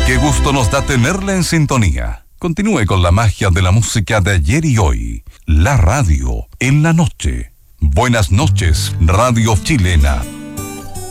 Qué gusto nos da tenerla en sintonía. Continúe con la magia de la música de ayer y hoy. La radio en la noche. Buenas noches, Radio Chilena.